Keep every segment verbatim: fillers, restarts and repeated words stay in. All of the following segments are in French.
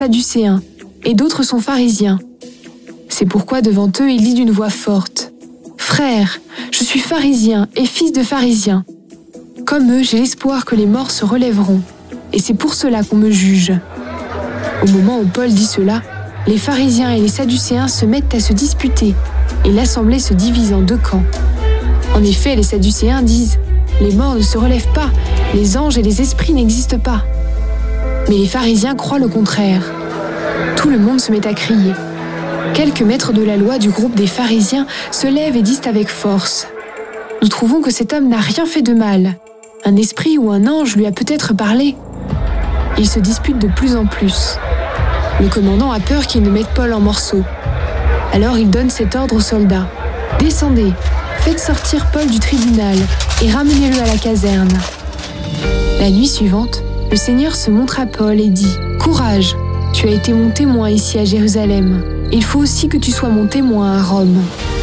sadducéens, et d'autres sont pharisiens. C'est pourquoi devant eux il dit d'une voix forte : « Frères, je suis pharisien et fils de pharisien. Comme eux, j'ai l'espoir que les morts se relèveront, et c'est pour cela qu'on me juge. » Au moment où Paul dit cela, les pharisiens et les sadducéens se mettent à se disputer, et l'assemblée se divise en deux camps. En effet, les sadducéens disent : « Les morts ne se relèvent pas, les anges et les esprits n'existent pas. » Mais les pharisiens croient le contraire. Tout le monde se met à crier. Quelques maîtres de la loi du groupe des pharisiens se lèvent et disent avec force : « Nous trouvons que cet homme n'a rien fait de mal. Un esprit ou un ange lui a peut-être parlé. » Ils se disputent de plus en plus. Le commandant a peur qu'ils ne mettent Paul en morceaux. Alors il donne cet ordre aux soldats : « Descendez, faites sortir Paul du tribunal et ramenez-le à la caserne. » La nuit suivante, le Seigneur se montre à Paul et dit : « Courage, tu as été mon témoin ici à Jérusalem. Il faut aussi que tu sois mon témoin à Rome. »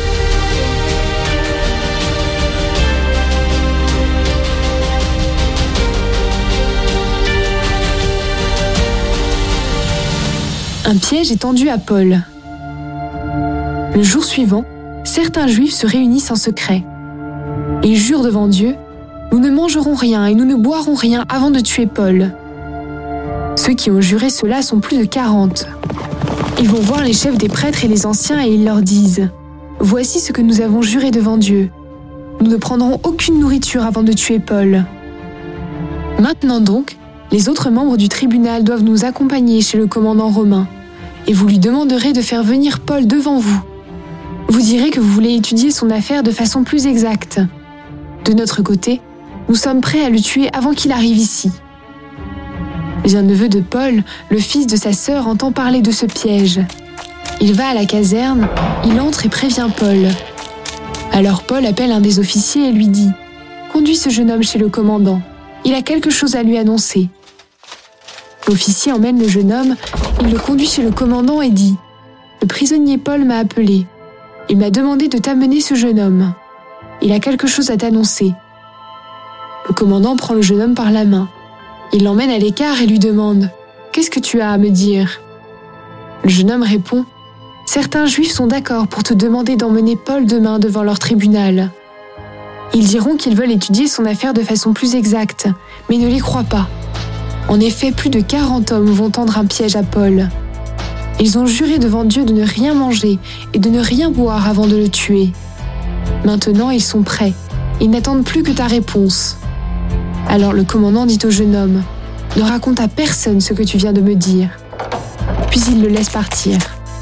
Un piège est tendu à Paul. Le jour suivant, certains Juifs se réunissent en secret. Ils jurent devant Dieu : « Nous ne mangerons rien et nous ne boirons rien avant de tuer Paul. » Ceux qui ont juré cela sont plus de quarante. Ils vont voir les chefs des prêtres et les anciens et ils leur disent : « Voici ce que nous avons juré devant Dieu. Nous ne prendrons aucune nourriture avant de tuer Paul. » Maintenant donc, les autres membres du tribunal doivent nous accompagner chez le commandant romain, et vous lui demanderez de faire venir Paul devant vous. Vous direz que vous voulez étudier son affaire de façon plus exacte. De notre côté, nous sommes prêts à le tuer avant qu'il arrive ici. » Mais un neveu de Paul, le fils de sa sœur, entend parler de ce piège. Il va à la caserne, il entre et prévient Paul. Alors Paul appelle un des officiers et lui dit : « Conduis ce jeune homme chez le commandant, il a quelque chose à lui annoncer. » L'officier emmène le jeune homme, il le conduit chez le commandant et dit : « Le prisonnier Paul m'a appelé. Il m'a demandé de t'amener ce jeune homme. Il a quelque chose à t'annoncer. » Le commandant prend le jeune homme par la main. Il l'emmène à l'écart et lui demande : « Qu'est-ce que tu as à me dire ?» Le jeune homme répond : « Certains Juifs sont d'accord pour te demander d'emmener Paul demain devant leur tribunal. Ils diront qu'ils veulent étudier son affaire de façon plus exacte, mais ne les crois pas. En effet, plus de quarante hommes vont tendre un piège à Paul. Ils ont juré devant Dieu de ne rien manger et de ne rien boire avant de le tuer. Maintenant, ils sont prêts. Ils n'attendent plus que ta réponse. » Alors le commandant dit au jeune homme : « Ne raconte à personne ce que tu viens de me dire. » Puis il le laisse partir.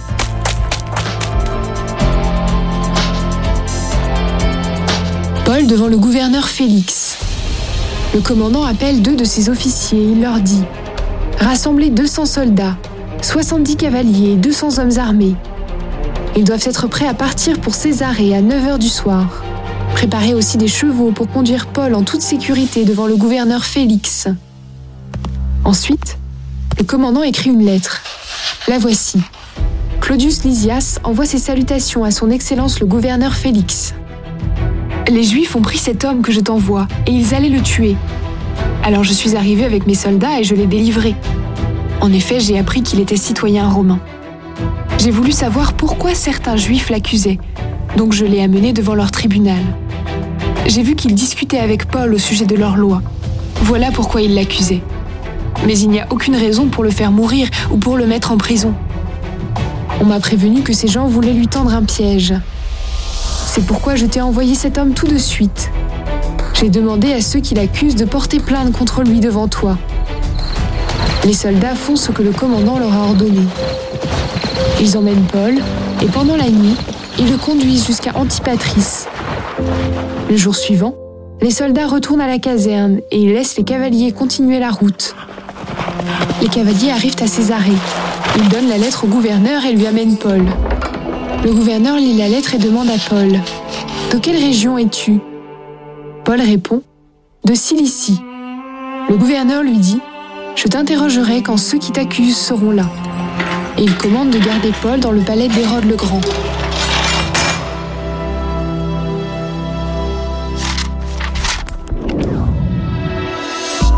Paul devant le gouverneur Félix. Le commandant appelle deux de ses officiers et il leur dit : « Rassemblez deux cents soldats, soixante-dix cavaliers et deux cents hommes armés. Ils doivent être prêts à partir pour Césarée à neuf heures du soir. Préparez aussi des chevaux pour conduire Paul en toute sécurité devant le gouverneur Félix. » Ensuite, le commandant écrit une lettre. La voici. Claudius Lysias envoie ses salutations à son Excellence le gouverneur Félix. Les Juifs ont pris cet homme que je t'envoie et ils allaient le tuer. Alors je suis arrivé avec mes soldats et je l'ai délivré. En effet, j'ai appris qu'il était citoyen romain. J'ai voulu savoir pourquoi certains Juifs l'accusaient, donc je l'ai amené devant leur tribunal. J'ai vu qu'ils discutaient avec Paul au sujet de leur loi. Voilà pourquoi ils l'accusaient. Mais il n'y a aucune raison pour le faire mourir ou pour le mettre en prison. On m'a prévenu que ces gens voulaient lui tendre un piège. C'est pourquoi je t'ai envoyé cet homme tout de suite. J'ai demandé à ceux qui l'accusent de porter plainte contre lui devant toi. Les soldats font ce que le commandant leur a ordonné. Ils emmènent Paul et pendant la nuit, ils le conduisent jusqu'à Antipatris. Le jour suivant, les soldats retournent à la caserne et ils laissent les cavaliers continuer la route. Les cavaliers arrivent à Césarée. Ils donnent la lettre au gouverneur et lui amènent Paul. Le gouverneur lit la lettre et demande à Paul : « De quelle région es-tu » Paul répond : « De Cilicie. » Le gouverneur lui dit : « Je t'interrogerai quand ceux qui t'accusent seront là. » Et il commande de garder Paul dans le palais d'Hérode le Grand.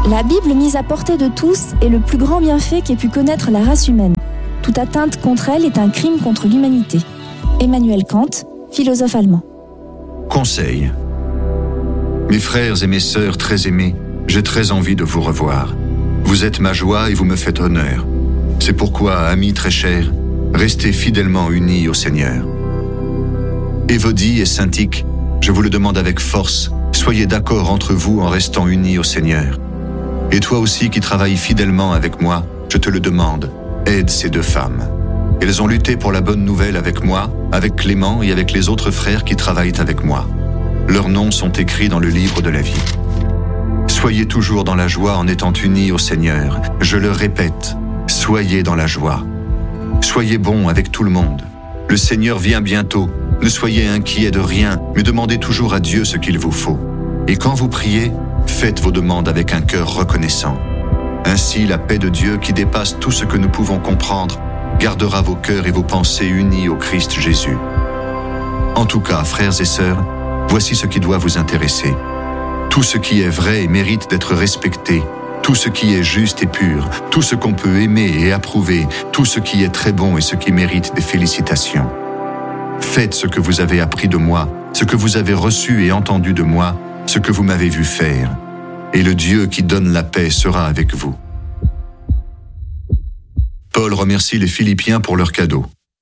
La Bible mise à portée de tous est le plus grand bienfait qu'ait pu connaître la race humaine. Toute atteinte contre elle est un crime contre l'humanité. Emmanuel Kant, philosophe allemand. Conseil. Mes frères et mes sœurs très aimés, j'ai très envie de vous revoir. Vous êtes ma joie et vous me faites honneur. C'est pourquoi, amis très chers, restez fidèlement unis au Seigneur. Évodie et Syntyche, je vous le demande avec force, soyez d'accord entre vous en restant unis au Seigneur. Et toi aussi qui travailles fidèlement avec moi, je te le demande, aide ces deux femmes. Elles ont lutté pour la bonne nouvelle avec moi, avec Clément et avec les autres frères qui travaillent avec moi. Leurs noms sont écrits dans le livre de la vie. Soyez toujours dans la joie en étant unis au Seigneur. Je le répète, soyez dans la joie. Soyez bons avec tout le monde. Le Seigneur vient bientôt. Ne soyez inquiets de rien, mais demandez toujours à Dieu ce qu'il vous faut. Et quand vous priez, faites vos demandes avec un cœur reconnaissant. Ainsi, la paix de Dieu, qui dépasse tout ce que nous pouvons comprendre, gardera vos cœurs et vos pensées unis au Christ Jésus. En tout cas, frères et sœurs, voici ce qui doit vous intéresser. Tout ce qui est vrai et mérite d'être respecté, tout ce qui est juste et pur, tout ce qu'on peut aimer et approuver, tout ce qui est très bon et ce qui mérite des félicitations. Faites ce que vous avez appris de moi, ce que vous avez reçu et entendu de moi, ce que vous m'avez vu faire. Et le Dieu qui donne la paix sera avec vous. Paul remercie les Philippiens pour leur cadeau.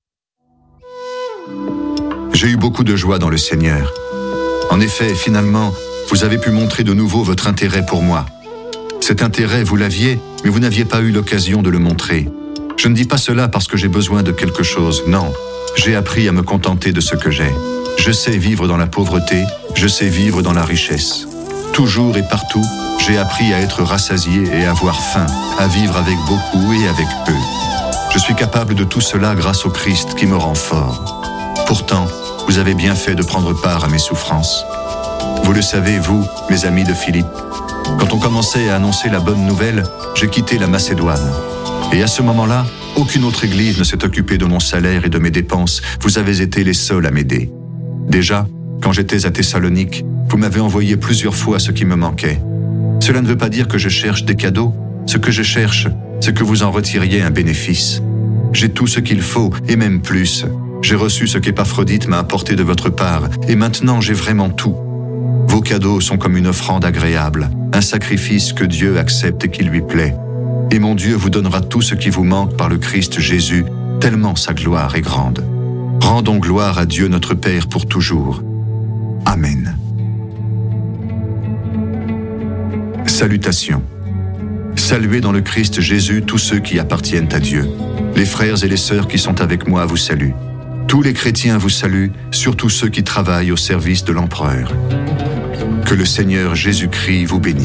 J'ai eu beaucoup de joie dans le Seigneur. En effet, finalement, vous avez pu montrer de nouveau votre intérêt pour moi. Cet intérêt, vous l'aviez, mais vous n'aviez pas eu l'occasion de le montrer. Je ne dis pas cela parce que j'ai besoin de quelque chose, non. J'ai appris à me contenter de ce que j'ai. Je sais vivre dans la pauvreté, je sais vivre dans la richesse. Toujours et partout, j'ai appris à être rassasié et à avoir faim, à vivre avec beaucoup et avec peu. Je suis capable de tout cela grâce au Christ qui me rend fort. Pourtant, vous avez bien fait de prendre part à mes souffrances. Vous le savez, vous, mes amis de Philippe, quand on commençait à annoncer la bonne nouvelle, j'ai quitté la Macédoine. Et à ce moment-là, aucune autre église ne s'est occupée de mon salaire et de mes dépenses. Vous avez été les seuls à m'aider. Déjà, quand j'étais à Thessalonique, vous m'avez envoyé plusieurs fois ce qui me manquait. Cela ne veut pas dire que je cherche des cadeaux. Ce que je cherche, c'est que vous en retiriez un bénéfice. J'ai tout ce qu'il faut, et même plus. J'ai reçu ce qu'Épaphrodite m'a apporté de votre part, et maintenant j'ai vraiment tout. Vos cadeaux sont comme une offrande agréable, un sacrifice que Dieu accepte et qui lui plaît. Et mon Dieu vous donnera tout ce qui vous manque par le Christ Jésus, tellement sa gloire est grande. Rendons gloire à Dieu notre Père pour toujours. Amen. Salutations. Saluez dans le Christ Jésus tous ceux qui appartiennent à Dieu. Les frères et les sœurs qui sont avec moi vous saluent. Tous les chrétiens vous saluent, surtout ceux qui travaillent au service de l'empereur. Que le Seigneur Jésus-Christ vous bénisse.